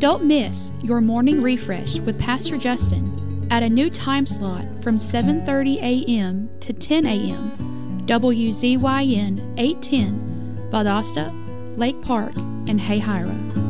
Don't miss your morning refresh with Pastor Justin at a new time slot from 7:30 a.m. to 10 a.m. WZYN 810, Valdosta, Lake Park, and Hayhira.